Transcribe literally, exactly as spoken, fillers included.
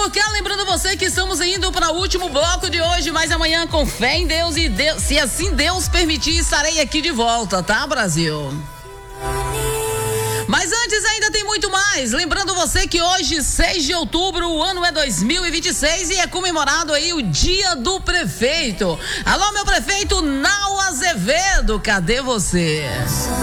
por cá, lembrando você que estamos indo para o último bloco de hoje, mas amanhã, com fé em Deus e Deus, se assim Deus permitir, estarei aqui de volta, tá, Brasil? Mas antes ainda tem muito mais. Lembrando você que hoje, seis de outubro, o ano é dois mil e vinte e seis e é comemorado aí o Dia do Prefeito. Alô, meu prefeito Nau Azevedo, cadê você?